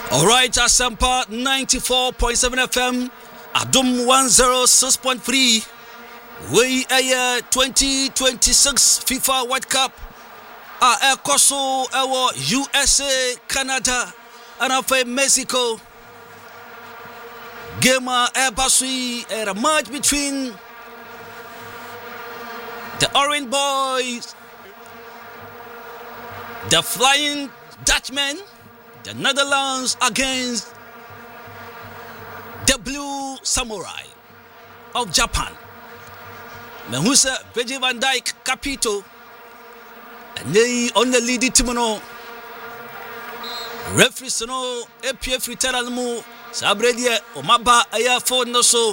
Alright, Asampa 94.7 FM, Adum 106.3. We are 2026 FIFA World Cup. Ekoso ewo USA, Canada, and afa Mexico. Game ebasui a match between the Orange Boys, the Flying Dutchmen, the Netherlands against the Blue Samurai of Japan. Mehusa Virgil van Dijk Capito, and they on the lead team no referee no APF return mu sabredie omaba aya phone no so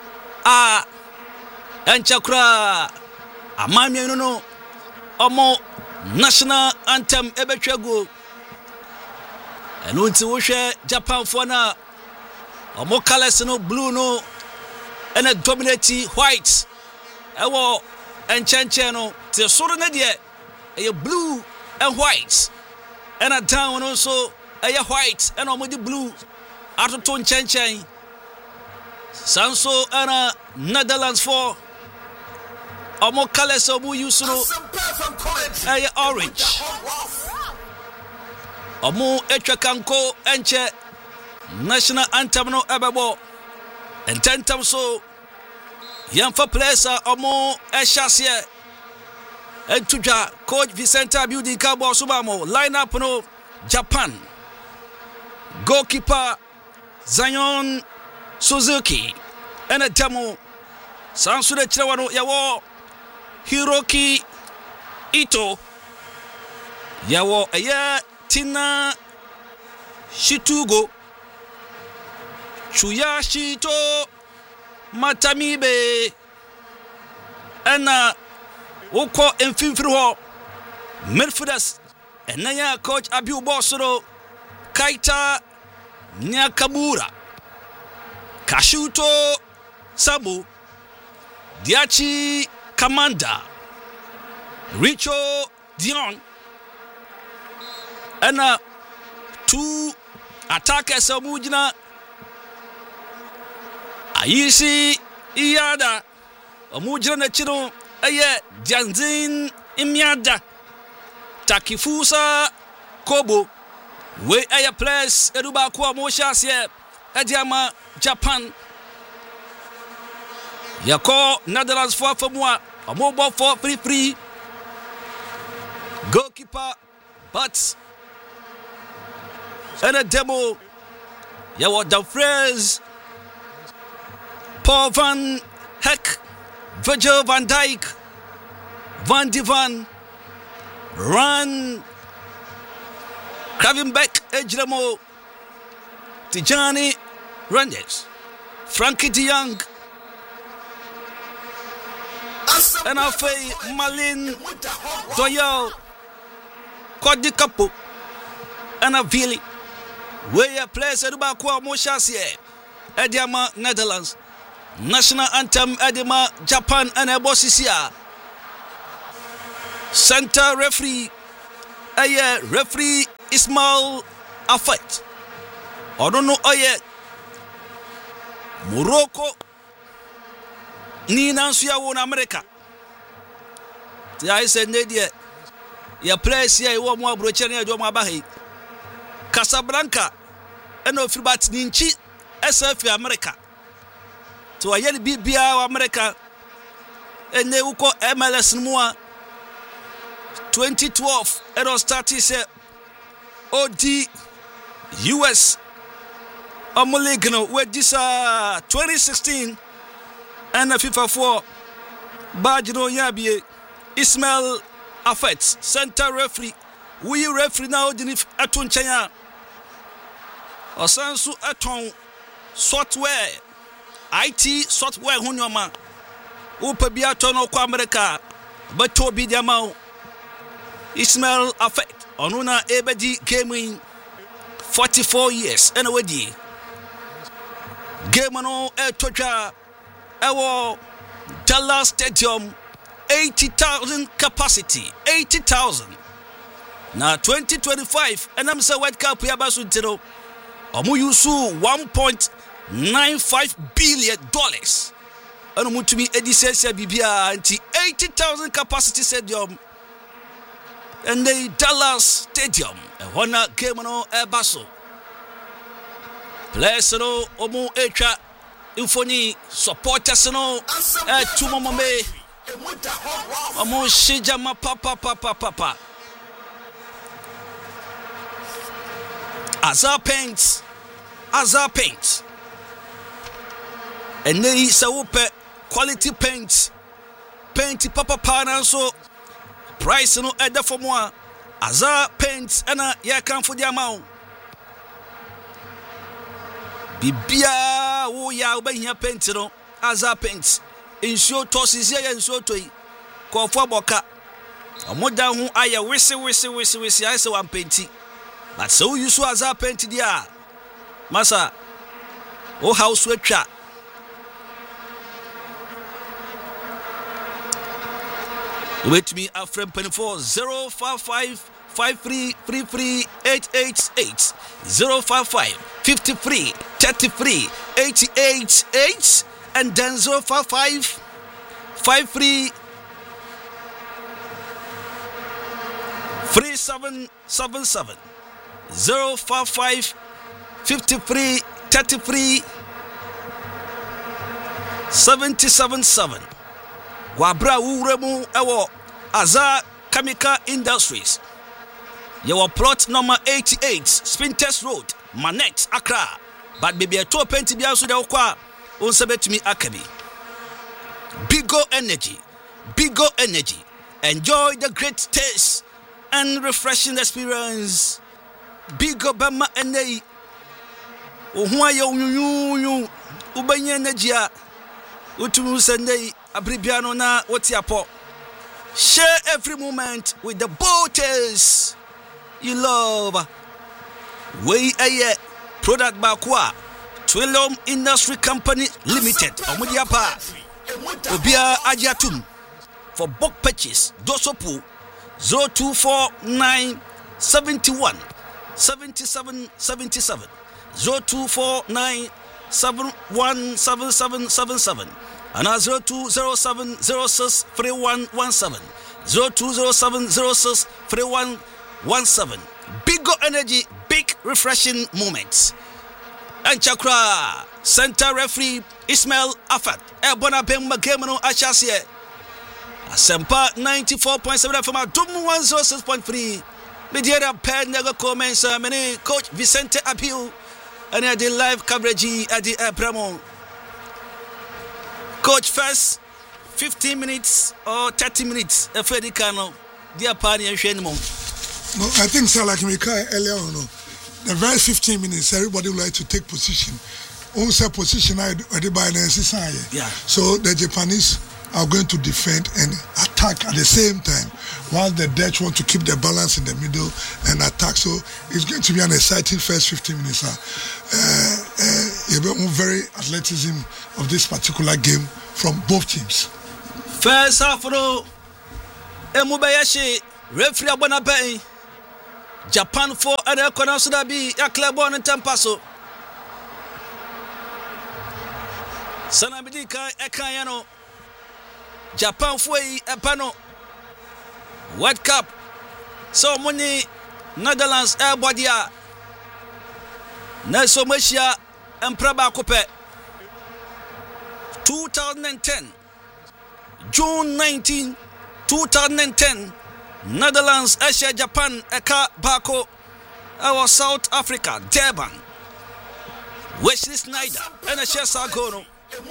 enchakra amami no omo national anthem ebetwago enu nti wo hwe Japan for na omo colors no blue no and a dominate white ewo enchenche no te soro na de a blue and white and a down also a white and omo the blue atoto enchenche sanso and Netherlands for omo colors omo use no a orange omo etwa kanko enche national anthem no ebebo and tentam so Yamfa placer omo eshasie entudwa coach Vicenta Building Cabo Subamo lineup no Japan goalkeeper Zion Suzuki and a demo Sansude Chirewano yawo Hiroki Ito yawo aya Tina Shitugo Chuyashito Matamibe Ena Woko Enfimfiri ho midfielders Enaya coach Abiu Bosoro Kaita Nyakamura Kashuto Sabu Diachi Kamanda Richo Dion Ena two attackers Mujina Ayisi Iyada Omujira na chino aye Janzin Imiada Takifusa Kobo we aye place Eduba kwa Moshasye Ediama Japan Yako Netherlands for moi a mobile for free goalkeeper but and a demo Yawa Dumfries Paul van Heck, Virgil van Dijk, Van de Van, Ran, Kravenbeck, Ejremo, Tijani, Rangers, Frankie de Jong, and Alfei Malin, Doyle, Kwadi Kapo, and a Vili, where players Eduba Kwa Moshasye, Ediama, Netherlands. National anthem Edema Japan and Ebosisia. Center referee referee Ismail Afet. Odono oye Morocco ni nansuya won America. Ti I say nedie ya place here wo mo abroche na do mo abahe. Casablanca eno fribat ninchi SF America. To a yellow BBA America and they will call MLS Mua 2012 and started say OD US Omoligno with this 2016 and FIFA 4 Bajino Yabi Ismail Afet center referee we referee now Dinif Atun Chaya Osansu Aton software IT software hunyoma upa bia tono kwa America but to be the amount Ismail Afet onuna ebedi gaming 44 years anyway game no tocha ewo Dallas Stadium 80,000 capacity 80,000 na 2025 and I'm say World Cup ya basu tiro Omo yusu $1.95 billion. And mutumi edisese bibia anti 80,000 capacity stadium. And the Dallas Stadium. A Wana game no Basso. Players no omo echa infoni supporters no tumomome. Omo shijama papa. Azar paints. And then he said quality paint papa na so price no edda for more. Azar paints ana ya kan for the amount. Bibia wo ya obehia paint no Azar paints insuo tosisi ya insuo toyi kofo boka omoda hu aya wisi I say one painti but so you so Azar paint dia masa o house wetwa wait me a friend penny for 055 5333 888 055 53 33 888 and then 055 53 3777 055 53 33 777 Wabra uremu ewo Azar Chemical Industries. Your plot number 88 Spinters Road, Manette, Accra. But baby a to penti bia so de okwa onsebetumi akabi. Bigo Energy. Enjoy the great taste and refreshing experience. Bigo Bama Enei. Ohwa ye unyunyu ubanye energy a utumu sendei abribiano na wotiapo. Share every moment with the boaters you love. We a product bakwa Twilom Industry Company Limited. Omudiapa Obia Ajatum for bulk purchase. Dosopu 0249 71 77 77 0249 717777 and 020706 3117 020706 3117. Bigo Energy, big refreshing moments. And Chakra center referee Ismail Afat Ebona Bemba Gamano Achasie Asempa 94.7 from Adum 106.3 Mediera Pen Nego comments many Coach Vicente Appeal and at the live coverage at the Pramo. Coach, first 15 minutes or 30 minutes. Freddy Cano, dear party and Shenmon. No, I think so. Like Mika earlier on, the very 15 minutes, everybody would like to take position. Also, position I by the society. Yeah. So the Japanese are going to defend and attack at the same time, while the Dutch want to keep the balance in the middle and attack. So it's going to be an exciting first 15 minutes. Very athleticism of this particular game from both teams. First half, Emubayashi, referee Abonabe, Japan 4 and Ekonosudabi, Yaklebon and Tampaso. Sanabidika Ekayano, Japan 4 Epano, World Cup, so many Netherlands Airbodia, Nelson Meshia and Praba Kope. 2010 June 19 2010 Netherlands Asia Japan Eka Bako our South Africa Durban Wesley Snyder and Asia Sagono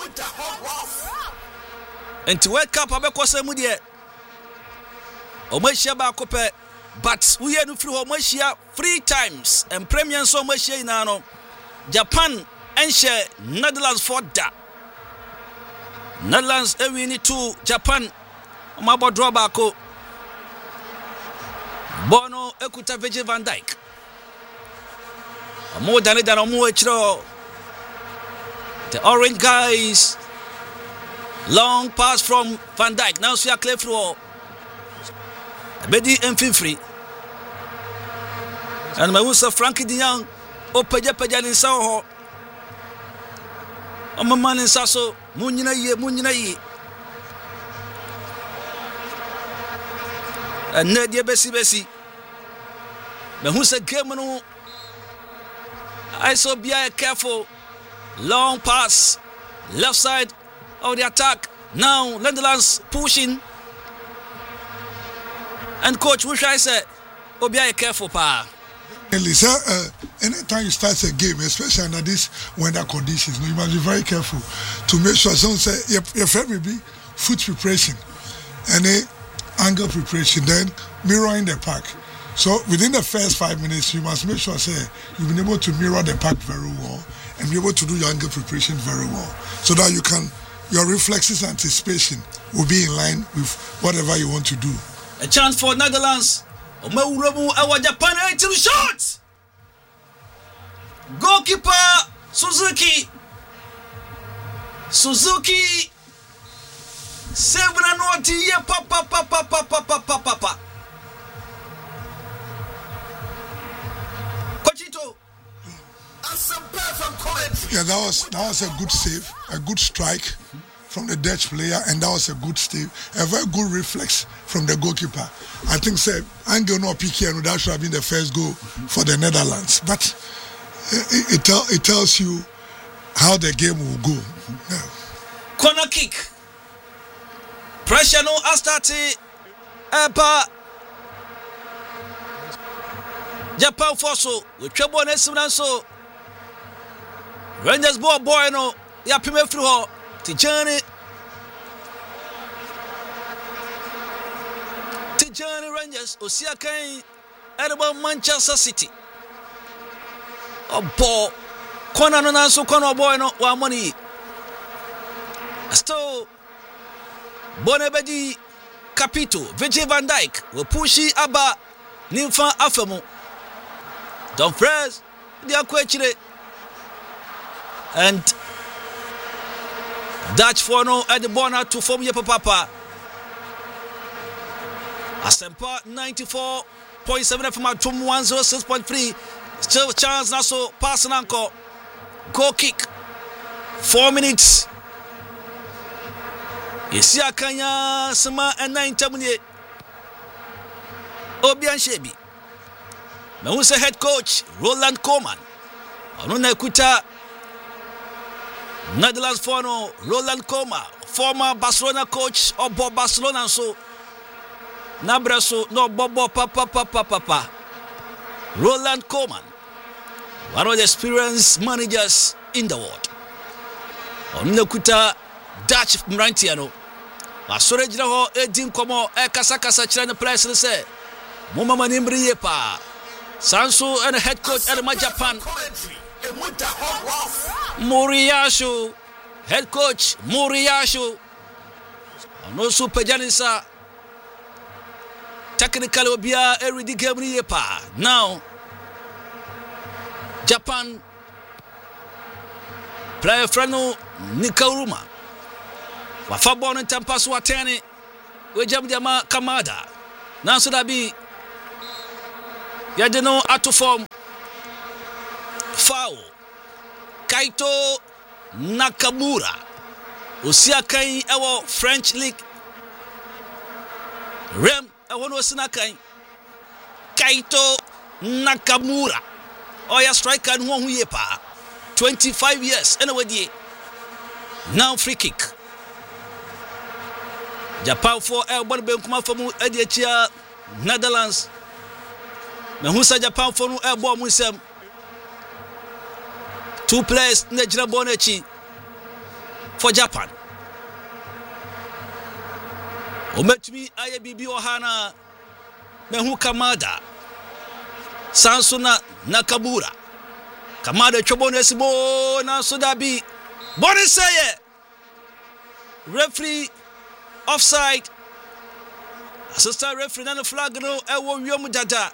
and to World Cup abekose mu de Omashia Bakope but we had through Omashia 3 times and Premier so Omashia inano Japan and share Netherlands for that Netherlands win 2 Japan mabo draw bako Bono ekuta Virgil van Dijk more than omo echiro the orange guys long pass from Van Dijk now see a clear through Bedi and free and my Frankie de Jong Opeja ni nsa ho. Omama ni nsa so munyina yi. And dia besi. Me hu se game no I saw be careful. Long pass, left side of the attack. Now Netherlands pushing. And coach, which I said, oh, be careful, pa. Anytime you start a game, especially under these weather conditions, you must be very careful to make sure someone say your friend will be foot preparation and angle preparation, then mirroring the pack. So within the first 5 minutes, you must make sure you've been able to mirror the pack very well and be able to do your angle preparation very well, so that your reflexes and anticipation will be in line with whatever you want to do. A chance for Netherlands. Omewuramu awa Japan 18 shots. Goalkeeper Suzuki. Severa noti ye papa. Cochito. Yeah, that was a good save, a good strike from the Dutch player, and that was a good save, a very good reflex from the goalkeeper. I think Angel no PK, and that should have been the first goal for the Netherlands. But it tells you how the game will go. Yeah. Corner kick. Pressure no Astati. Japan Fosso with trouble on so Rangers boy no ya pime through her Tijani Rangers Osiakai Edinburgh Manchester City. Ball corner no so corner boy no wa money. Still Bonebedi Capito Virgil van Dijk will push Abba Nimfa Afemu. Dumfries dia kwechire and Dutch for no at the corner to form your papa. Asempa 94.7 from Atom 106.3. Still chance now, so passing anchor. Goal kick. 4 minutes. Isia Kanya Sama and 9 Tamunye. Obian Shebi. Mewuse head coach Roland Koeman. Onuna Kuta Netherlands for no Roland Koeman, former Barcelona coach or Bob Barcelona so Nabraso no Bobo papa. Roland Koeman, one of the experienced managers in the world. Onuna Kuta Dutch Mrantiano. Masore jira ho edim komo kasa chira ne players ne say mama manimbriye pa. Sanso and head coach at Japan. Moriyasu, head coach Moriyasu. No super Janisa. Technically, Obia every game pa. Now, Japan player Frano Nikaruma. Wafabon and Tampasu Atene. We jam Yama Kamada. Now, so that be Yadeno out of form. Foul. Kaito Nakamura. Osiakai ewo French League. Rem ewo no sinakai. Kaito Nakamura. Oya striker no hu yepa. 25 years anyway. Now free kick. Japan for elbow be kuma famu ediachia Netherlands. Me hu sa Japan for no elbow musem. 2 players Nejira Bonechi for Japan. Ometumi aye bibi ohana mehu Kamada. Sansuna Nakamura. Kamada chobonesi bo na sodabi. Boneseye. Referee offside. Assistant referee na flag no ewo wiom dada.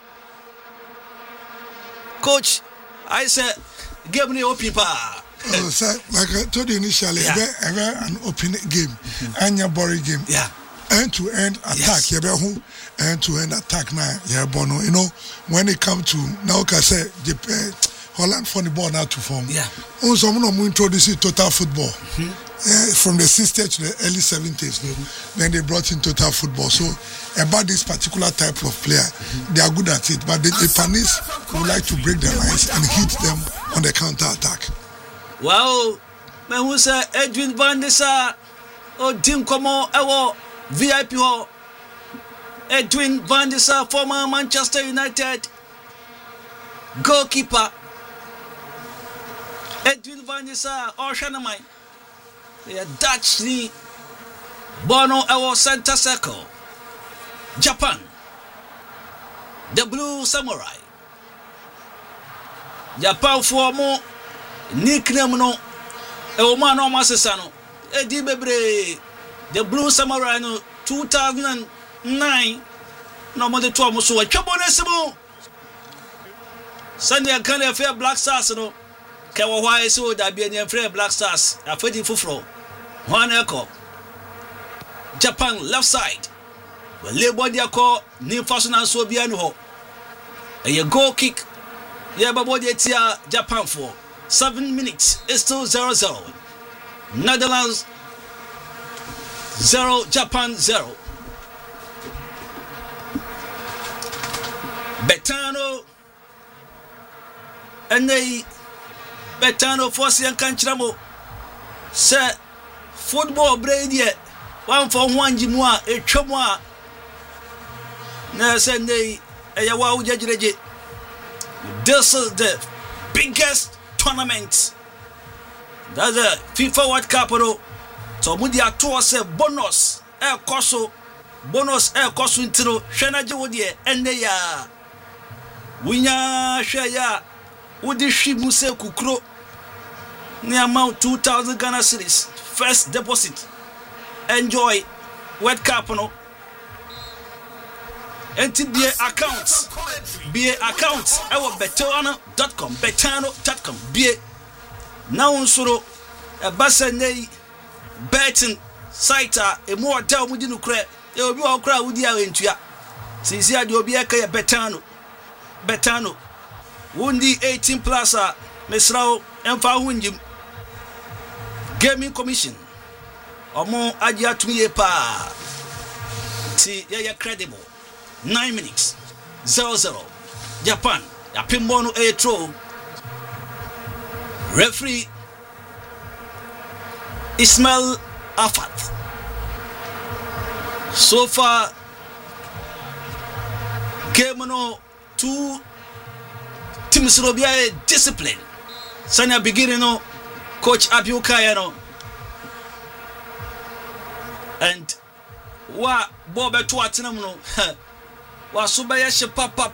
Coach, I said game ni open pa. Sir, like I told you initially, an open game, and your boring game. Yeah. End-to-end attack. You be end-to-end attack now. Yeah, Bono. You know, when it comes to now, I say Holland for the ball now to form. Yeah. Also, I'm going to introduce total football. From the 60s to the early 70s, then they brought in total football. So about this particular type of player, they are good at it. But the Japanese would like to break their lines and hit them on the counter attack. Wow, man, who say Edwin Van der Sar or Tim Como Ewo VIP Hall? Edwin Van der Sar, former Manchester United goalkeeper. Edwin Van der Sar or Shanamai. They are Dutch ni Bono Ewo center circle. Japan, the Blue Samurai. Japan for more nickname no. Ewo man no masesano. Edi bebre the Blue Samurai no 2009. No more the 12 so a chabonesimo. Sunday can fair Black Stars no. Kawa why so that be any fair Black Stars. Afedi fufro. One echo. Japan left side. Well, labor dia call new fashion and so be ho. A goal kick. Yeah, body tia Japan for 7 minutes. It's still 0-0. Netherlands 0, Japan 0. Betano and they Betano force and Kanchamo. Sir, football brain yet. One for one Jimwa, a chomwa. This is the biggest tournament. That's the FIFA World Cup. So Mudia tour say bonus air coso intro Shana Jodie and they are Winya Shaya Udishi Muse Kukro near amount 2,000 Ghana cedis. First deposit. Enjoy World Cup no. Enti BA accounts ewo betano.com BA now nsoro e basa nei betting site e mo hotel mu di no kra e obi wa kra wudi a entua since ade obi aka ya betano wundi 18 plus a mesrawo emfa hunjim gaming commission omo agi atumi pa ti ya credible 9 minutes 0-0 Japan yapimbono a throw referee Ismail Afat. So far game no 2 teams robia discipline sanya beginning no coach Abiu Kayano and wa bobe to atinam no Wasubaya she papa.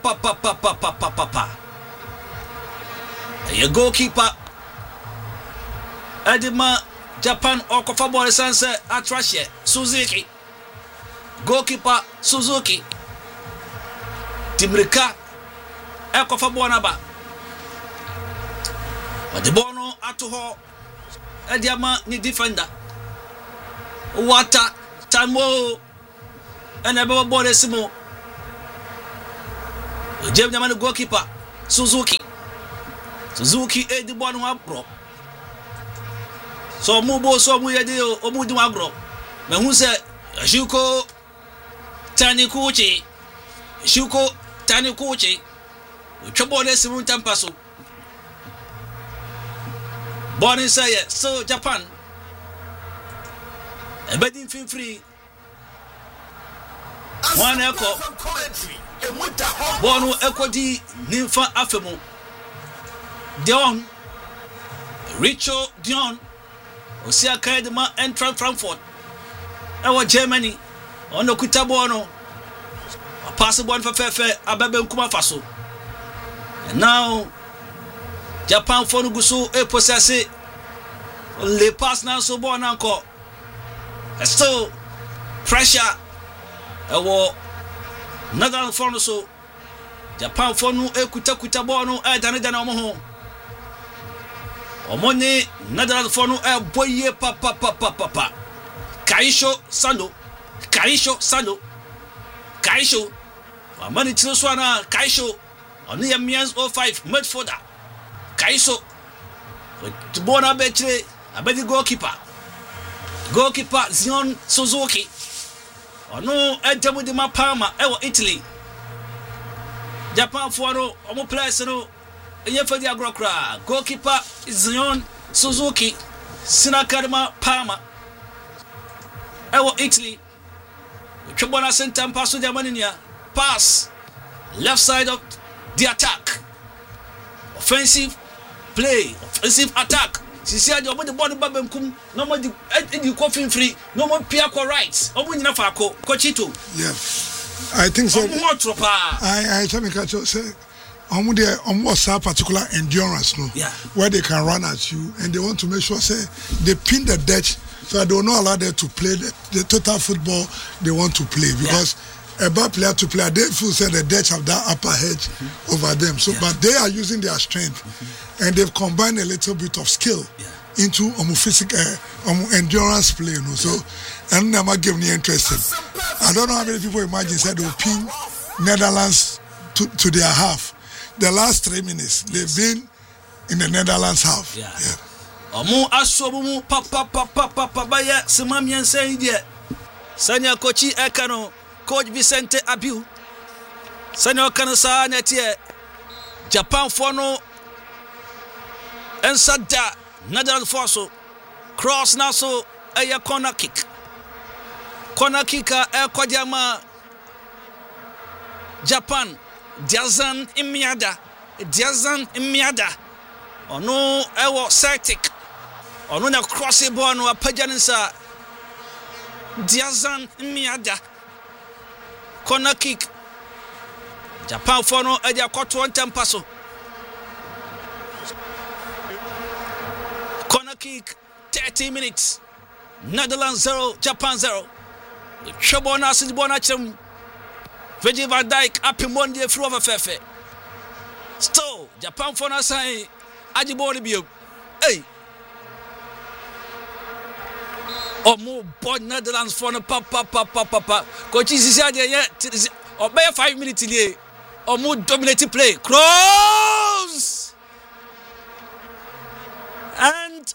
A goalkeeper Edima Japan Okofa Bori Sanse Atrashe Suzuki. Goalkeeper Suzuki. Timrika Okofa Bonaba. But the bono atuho Ediama ni defender. Wata Tamo and a Bori Simo. James Yaman goalkeeper Suzuki the ball no abro so mubo so mu yede omudi mu abro me hu se Shuko Tanikuchi Chobo le simu tampaso born say so Japan e bedin fin free one echo Bono Equity Nympha Afemo Dion Richo Dion Osia Kadema Entra Frankfurt Ewa Germany Ono Kuta Bono a possible one for Fefe Ababe Nkuma Faso. And now Japan Fonu Gusu e possesse le pass now so bon encore. Still pressure Ewa Netherlands phone so Japan phone kuta bono dana omo omoni Netherlands phone boye papa Kaisho Sando amani tino so na Kaisho oni ya Mians 05 midfielder Yaiso. Bona Betre, a better goalkeeper. Goalkeeper Zion Suzuki. Or no, Edjamu de Mapama, Italy. Japan for no, Omo Place no, Yefa Diagrokra. Goalkeeper Zion Suzuki. Sinakadama Palma. Italy. Chobona center pass to Germany. Pass. Left side of the attack. Offensive play. Offensive attack. Sisi the body babemkum. No more the coffin free. No more Piako rights. Omunyina fako. Kochito. Yeah. I think so. I tell me say almost a particular endurance, no? Yeah. Where they can run at you and they want to make sure say they pin the Dutch so they will not allow them to play the total football they want to play because a bad player to play, they feel say the Dutch have that upper edge over them. So but they are using their strength and they've combined a little bit of skill into physical endurance play, you know. So and I'm not giving you interesting. I don't know how many people imagine said they will pin Netherlands to their half. The last 3 minutes, they've been in the Netherlands half. Yeah. Omu asobumu papa baya semamian sayidie. Sanya kochi ekano coach Vicente Abiu. Sanya okano sa netie Japan for no ensada Netherlands for so cross na so a corner kick. Corner kicker kwajama Japan Diazan Imiada ono ewo Celtic ono na cross ball no apajanisa Diazan Imiada corner kick Japan for no e dia kwato ntempaso corner kick 30 minutes Netherlands 0 Japan 0 Chobona Sidibona chem Virgil van Dijk up in Monday through over Fefe. Still, Japan for us saying, Ajibori Bio. Hey. Or more board Netherlands for the papa. Coach is yet or by 5 minutes delay or more dominating play. Cross! And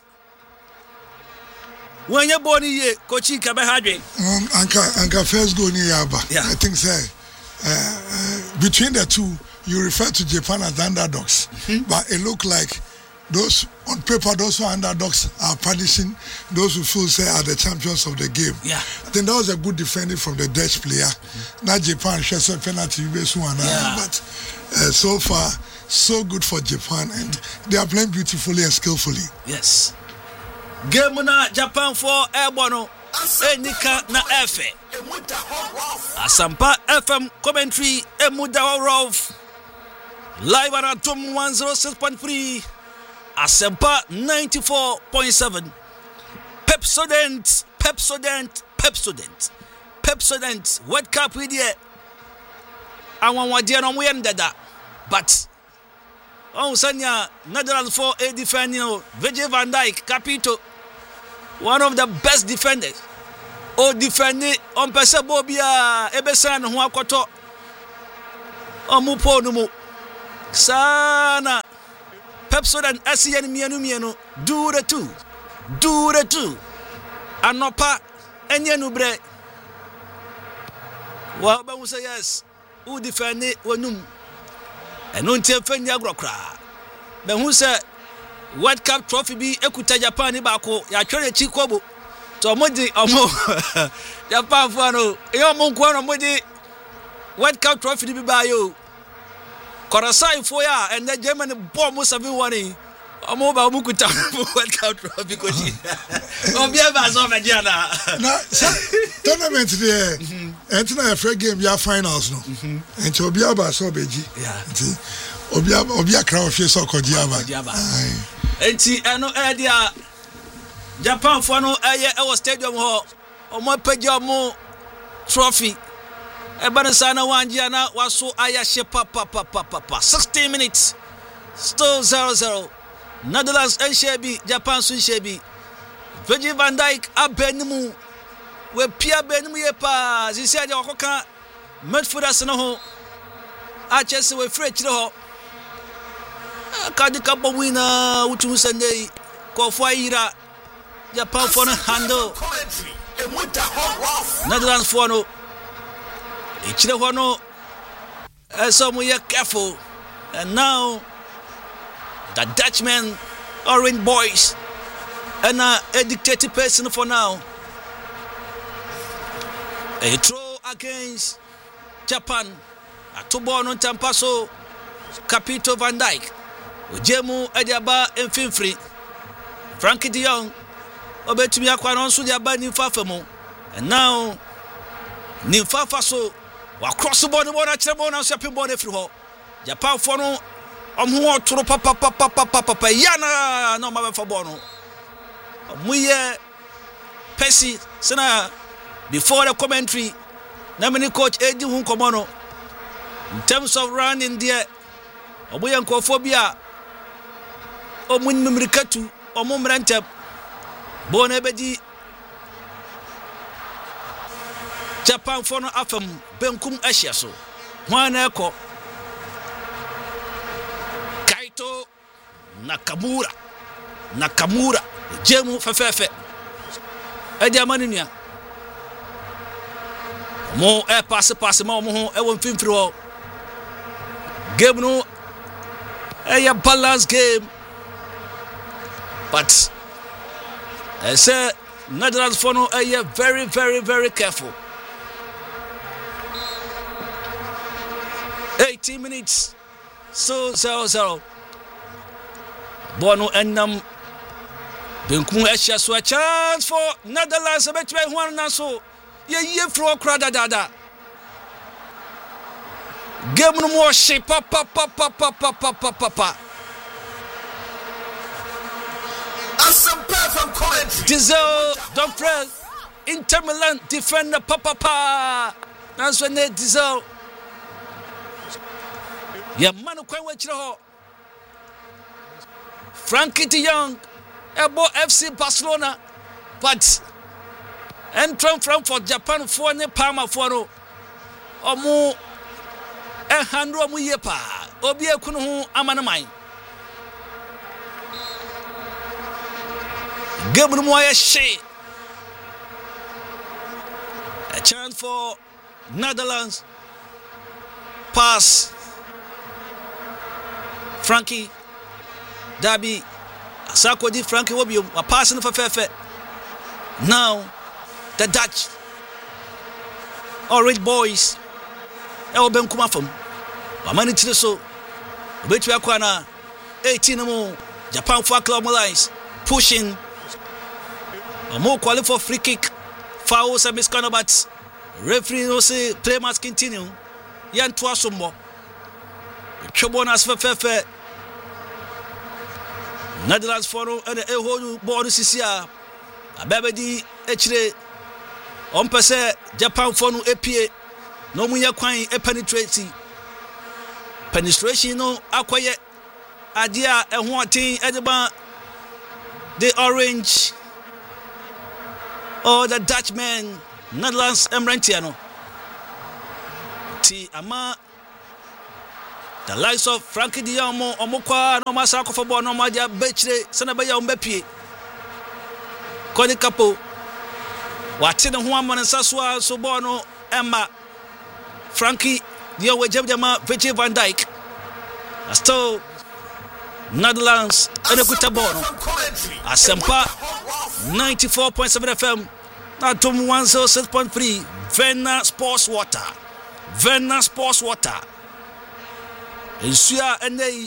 when you're born here, Coach Kabahadre. Anka first go near Yaba. Yeah. I think say. Between the two, you refer to Japan as underdogs, but it looked like those on paper, those who are underdogs are punishing those who feel say are the champions of the game. Yeah, I think that was a good defending from the Dutch player. Now Japan shares a penalty based one, but so far so good for Japan, and they are playing beautifully and skillfully. Yes. Game na Japan for Airbono. Enika na Efe. Asampa FM commentary Emuda Rolf. Live on Atom 106.3. Asampa 94.7. Pepsodent. World Cup with you. I want what dear no dada. But Sanya Netherlands for a defender Virgil van Dijk Capito. One of the best defenders. Defending on Pesabobia, Ebesan, Huakoto, Omuponumu, Sana, Pepsod and Asian Mianu, do the two, Anopa, and Yanubre. Well, but say yes, who defend it, Wanum, and until Fenyagrokra. But who said, World Cup trophy be Ekuta Japan Bako, Yachore Chikobo. So Modi Omo Japan Fano, Yomunkwano Modi World Cup trophy be by you. Korasai for ya and the German bomb was everyone. Omo Bamukuta World Cup trophy because Obiaba Zomajana. Now, tournament there, and tonight a free game, your finals no. And Obiaba Sobeji. Yeah. Obia crowd face or Kojiaba. Enti eno idea Japan for no our stadium ho omo pagya mo trophy e bansana wanjia na waso ayahye papa 16 minutes still 0-0 Netherlands and Shebi Japan sun Shebi Virgil van Dijk abenimu we pia benimu ye pa zisi dia okoka midfielders no ho a chese we free chire ho Kadika Bowina, which was Sunday, Kofaira, Japan for a handle. Netherlands for no. Ichirewano, some we are careful. And now, the Dutchmen, Orange Boys, and a dictated person for now. A throw against Japan. A two-ball on Tampaso, Capito Van Dijk. Ujemu Ediaba and Finfree. Frankie de Jong. Obetumi Akwanon Sudiaba Nimfafemo. And now, Nimfafaso. Across the border, one at Bona shopping border through Japan for no. Who to papa Yana no mother for Bono. Muye Pessy Sena before the commentary. Namini coach Eddie Hunkomono. In terms of running there, Obuyankophobia, Omun Mimrikatu, Omumrantep, Bonebedi. Japan for no afam Benkum Ashiaso. One echo Kaito Nakamura Jemu Fefefe Ediamaninia Mo pass mo won Finfree game no a balanced game, but I say Netherlands for no very careful. 18 minutes, so 0-0. Bono Enam Benkum Esha, so a chance for Netherlands. About 1 so ye throw crowd dada. Game no more shape papa. Diesel Dumfries Inter Milan defender papa. That's when they Diesel. Ya manu kwenwe chiro. Frankie de Jong Ebo FC Barcelona, but entering from Japan for ne Parma for no omu handle omu yepa obi ekunu hu amanamai game no mo she. A chance for Netherlands. Pass Frankie Dabi Sakodi Frankie Wobio a passing for Fefe. Now the Dutch Orange Boys Elben Kumafum Wamani Tiso Betu Akwana 18 more Japan for Club Lines pushing a more quality for free kick fouls and misconduct. Referee no say play must continue. Yan Twasumbo Chobonas for Fefe. Netherlands follow and a whole board Sisia. A baby H. On pese Japan phone APA. No muya quine a penetration no acquire idea and one thing at the orange or the Dutchman Netherlands Emrantiano. T ama the likes of Frankie de Jong Omokwa no masako for ball no madia Bechre Sanabaya Mbepie Koni Kapo Watine ho amana saswa so ball no Emma Frankie de Jong wejema Virgil van Dijk still Netherlands enekuta ball no Asempa 94.7 FM na Tom 106.3 Venna Sports Water Ensure and they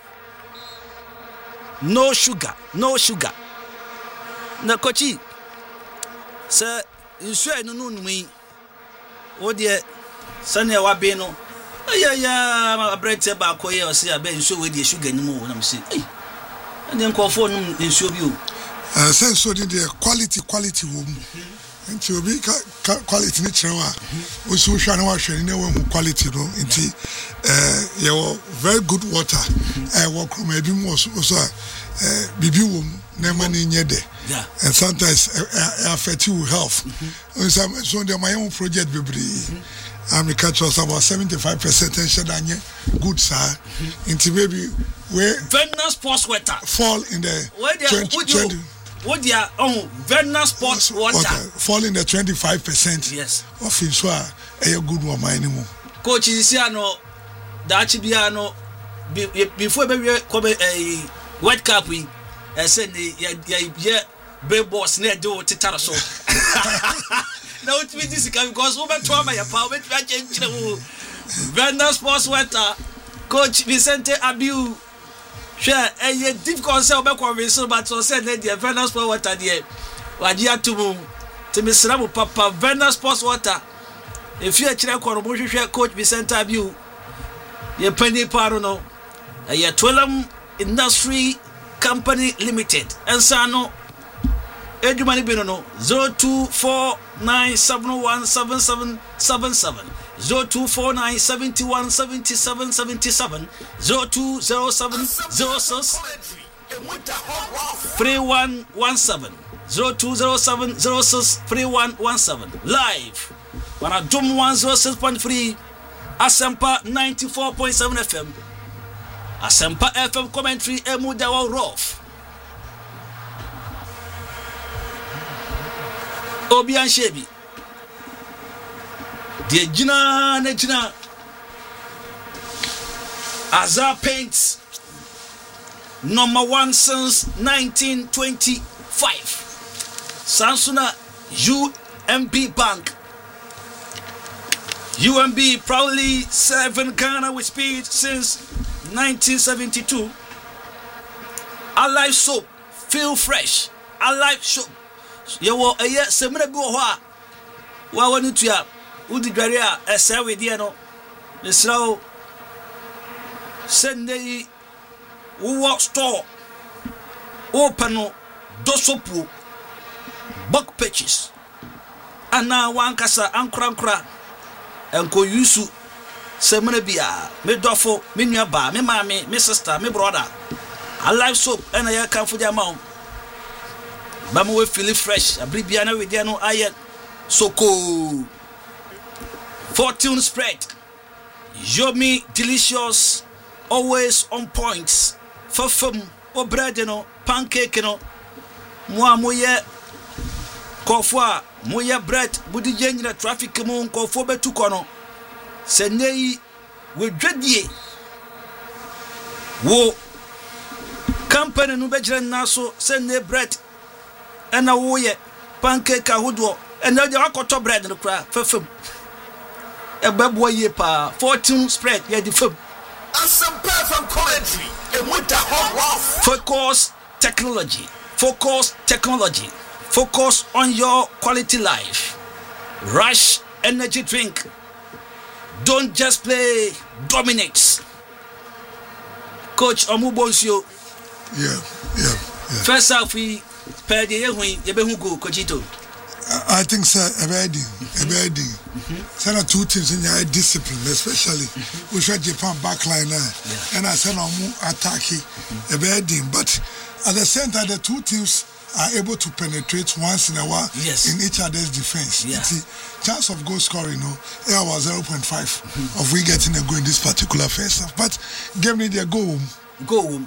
no sugar. Na kochi say ensure no me. O dear Sanya Wabeno. Yeah, bread ba koye o say abe ensure we dey sugar no more na say. And then call for no ensure you. Sense so the quality woman. Nti obi quality ni trewa o so hwa na wa hwe ni we quality no nti you very good water work from ebi mo so bibi wo na ma ni nye de and sometimes affect you health so the my own project bebre I'm catch us about 75% and shadanye good sir. Into maybe where Vena Sports Water fall in the 20. What they are Vena Sports Water fall in the 25%. Yes. Of insure a good one minimum. Coach is here no Dachibiano before we come a White Cup we said yeah brave boss near do titara so. Now it means this because over trauma your power with change Vena Sports Water Coach Vicente Abiu share a difficult sell back conversation but so said the Vena Sports Water there wajia to Miss Rabu Papa Vena Sports Water if you actually share Coach Vicente Abiu ye penny parono a Twellam Industry Company Limited and Sano Edumani Binono 0249717777 0249717777 0207063117 0207063117 live on a Dum 106.3 Asempa 94.7 FM Asempa FM commentary Emudawa Rough Obian Shebi the Jina Azar Paints #1 since 1925 Sansuna UMB Bank UMB proudly serving Ghana with speed since 1972 Alive soap feel fresh Alive soap Yawo eye semre bi wo ho a wa woni tua udi dware a ese we die no mesrawo sendei wo store open do sopu buck patches ana wankasa ankra enko yusu semre bia me dofo me nua ba me mama me sister me brother Alive soap ena ya kan fu jama Bama we feel fresh. Abribiana with no aye soko. Fortune spread. Yomi delicious. Always on points. Fafum o bread no pancake no. Moi moye kofwa moye bread budi jenjina traffic mo kofo betu kono. Senei we dredie. Wo company no bejire naso sene bread ena woye pancake ahodo ena je akoto bread no kra fafam ebebo ye pa fortune spread ye di fam some perfect commentary and with the hot focus on your quality life. Rush energy drink, don't just play, dominate. Coach Omubonsio. Yeah. First half we pay the Yebehugo Cochito. I think sir, a bad Sana two teams in your discipline, especially we shot Japan backline and I said no more attacking a bad but at the center the two teams are able to penetrate once in a while in each other's defense. The chance of goal scoring, there was 0.5 of we getting a goal in this particular first half. But give me the goal. Go, the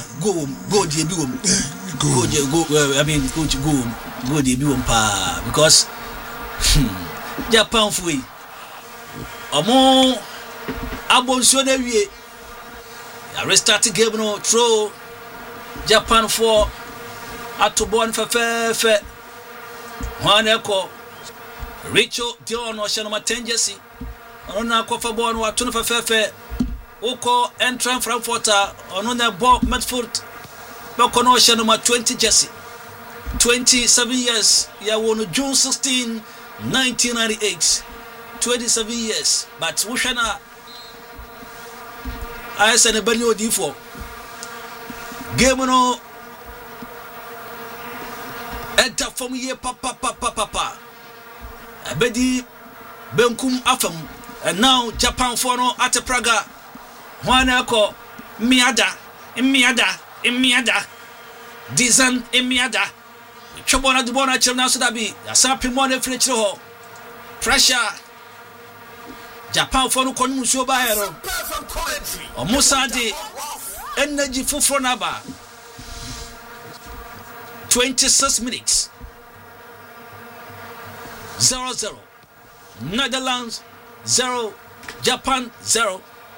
pa because Japan free. Among Abonsio de Vie, I restarted game no throw Japan for at to born for fair one echo Rachel Dion or Shanoma 10 Jesse on a coffer born or 2 for fair. Oko entran Frankfurter on the ball Medford Bokono Shanoma 20 Jesse 27 years ya won June 16 1998 27 years but Wushana I said a Benio D4 game no enter from here papa abedi benkum afam and now Japan for no at Praga one echo miada Dizan miada Chobona the bona children so that be a sappy money free ho pressure Japan for no konu so ba hero omusa de energy fufro na ba 26 minutes 0-0 Netherlands 0 Japan 0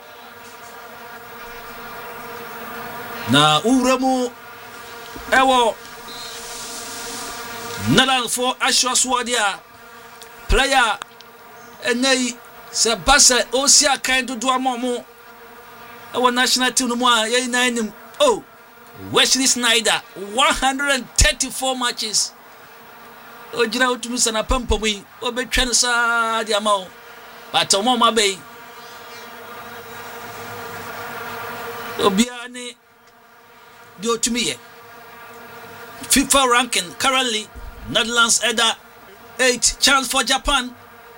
na uremu ewo Netherlands for Ashwaswadia player enei se basa osia kind do amomo our national team no more yin oh Wesley Sneijder 134 matches ojira utumi sana pampom yi obetwa nsa dia mawo but omo ma be obia ni di otumi ye FIFA ranking currently Netherlands either 8 chance for Japan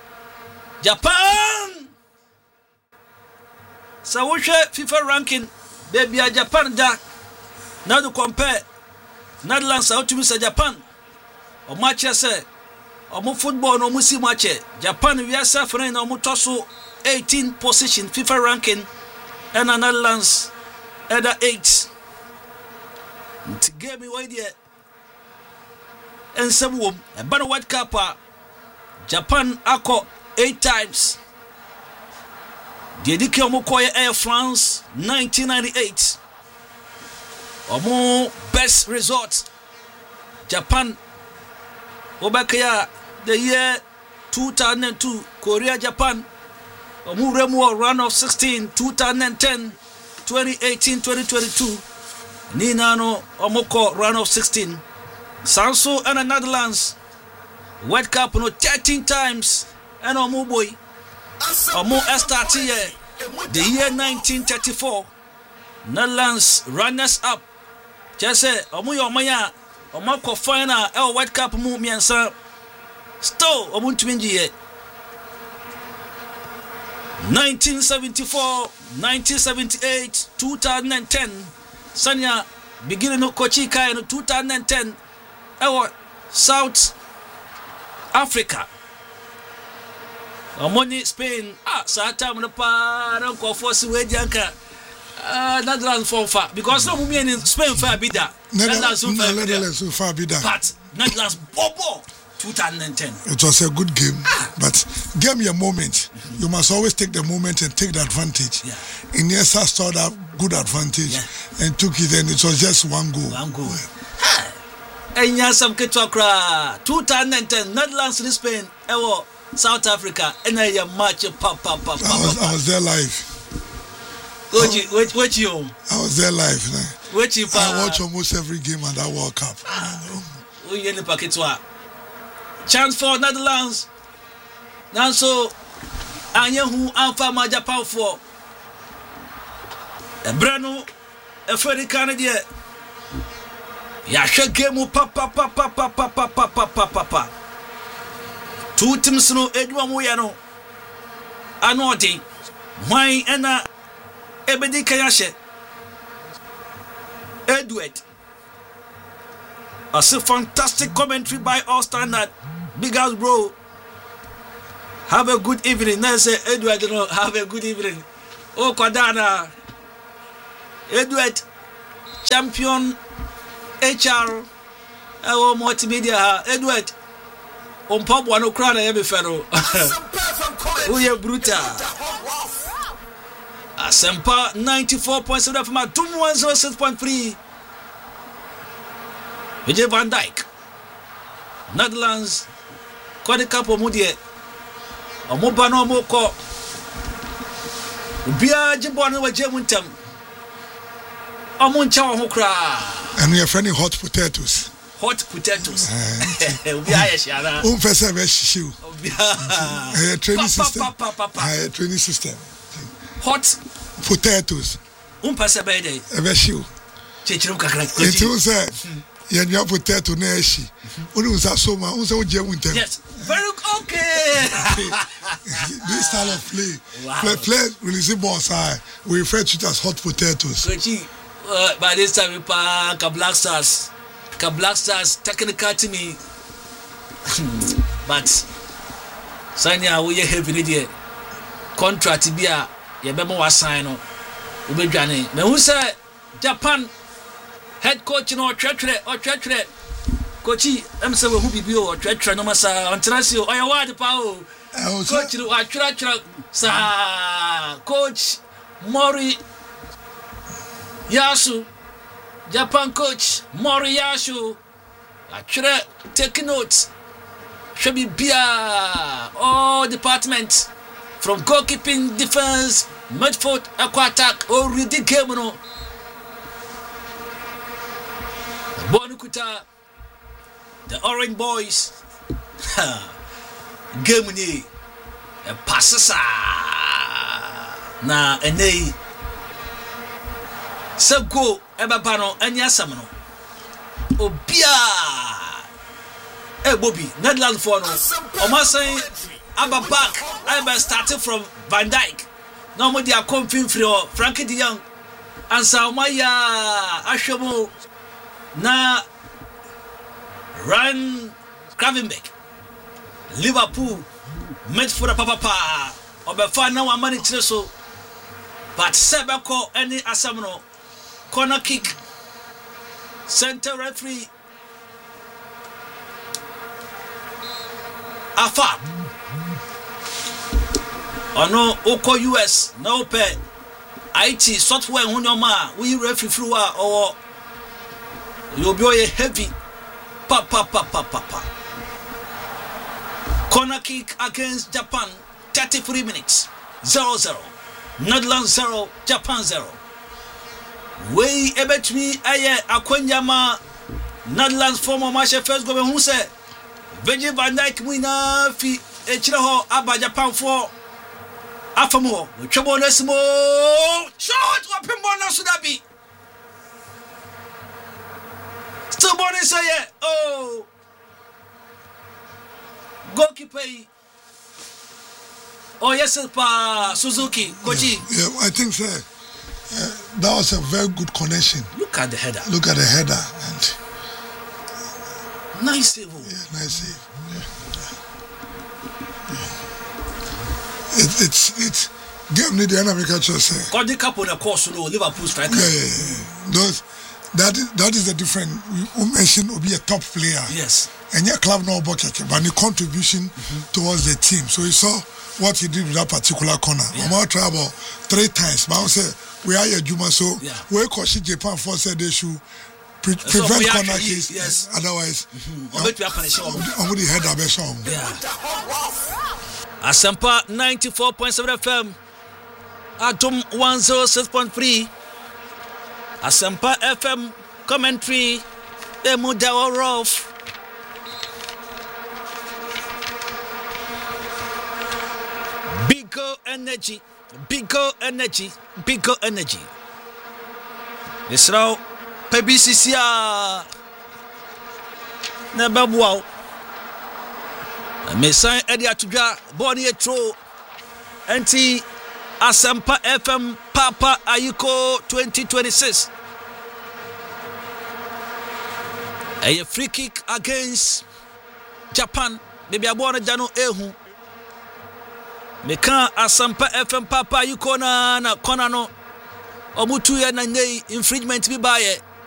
so we share FIFA ranking baby Japan da now to compare Netherlands out to Mr. Japan or match say or football no musi match Japan we are suffering no mutoso 18 position FIFA ranking and Netherlands either 8 to give me idea and some woman a banner World Cup Japan ako 8 times. Dedike omokoye Air France 1998. Omo best result Japan obakaya the year 2002 Korea Japan omo remu run of 16 2010 2018 2022 Ninano omoko run of 16 Sanso and the Netherlands World Cup no 13 times and omo boy omo start here the year 1934 Netherlands runners up just say omo yomaya omo ko final e World Cup mu miensa still omo ntwinji here 1974 1978 2010 Sanya beginning of Kochi Kai in 2010 South Africa Omoni Spain Sata Munapa Ranko Force Wajanka Netherlands for far because no women in Spain for bidder Netherlands so far bidder but Netherlands Bobo 2010 it was a good game but game your moment you must always take the moment and take the advantage Iniesta saw that good advantage and took it and it was just one goal Enya some ketokra 2010 Netherlands in Spain ewo South Africa and a match I was there live. Which you? I was there live. Which you? I watch almost every game at that World Cup. Chance for Netherlands. Now so Anyehu Alpha Ma Japan for Breno a Freddy Canadian. Yasha game papa. Two teams no Edward Moyano. Anodi. Why ena Ebedi Kayashe. Edward. A fantastic commentary by All Standard. Big house bro. Have a good evening. Now say Edward have a good evening. Oh Kwadana. Edward champion HR multimedia Edward Pop one crown and every fellow. Oh, yeah, brutal. Asempa 94.7 from my 106.3. Vijay Van Dijk. Netherlands. Kwani Kapo Mudie. Omobano Moko. Ubia Jimbon wa Jemuntam. Omuncha Hokra. And we are finding hot potatoes. Hot potatoes. Training system. Training system. Hot potatoes. Potato yes, very okay. This style of play. Play releasing balls high. We refer to it as hot potatoes. By this time we pack Black Stars. Black Stars technical to me. But Sanya we have an idea. contract bi a ye be mo wasan no obedwane me hu say Japan head coach no twetwere coachi am say we hu bibi o twetwere no masa ontrasi o ya wade pa o coach no atwetwere sa coach Mori Yasu Japan coach Mori Yasu atwetwere take notes should be bia all department from goalkeeping, defense, midfield, attack, or read the game no. Bonukuta, the Orange Boys, game ni passes na ene sego ebaba no anya asam no obia Bobby Netherlands for no omasan aba back aba starting from Van Dijk no mo dia confirm free Frankie de Jong ansa omaya ahwemo na Ryan Gravenberch Liverpool midfielder papa obefa na wa mani tire so but sebeko any asam no corner kick center referee afa ono oko US na ope IT software hunyoma we referee through or you be heavy pa corner kick against Japan 33 minutes 0-0 Netherlands 0 Japan 0 we ebetmi aye akwanyama Netherlands former match first go be hu say Virgil van Dijk muina fi echire ho aba Japan for afamo twebo nasimo shot wapembo na sudabi still born say oh goalkeeper oh yes pa Suzuki Koji yeah I think so that was a very good connection. Look at the header and nice save. Yeah, nice save. Yeah. It's game need the American choice. Got the cup on the course no Liverpool striker. Yeah. That is a different. We mentioned will be a top player. Yes. And your club no bucket, but the contribution towards the team. So you saw what he did with that particular corner. I'm out trouble 3 times. But I say we are a Juma, so we coach Japan for said they should prevent corner kicks. Yes. Otherwise, I'm the head of a song. Asampa 94.7 FM. Atom 106.3. Asampa FM commentary. Emudawa Rolf. Bigger energy. This now PBCC never wow. Mesan Eddie Atudwa Boni Etro NT Asampa FM Papa Ayuko 2026. A free kick against Japan. Maybe I want to know ehu. Meka Asampa FM Papa Ayuko na kona no. Omutu ya na infringement bi baye.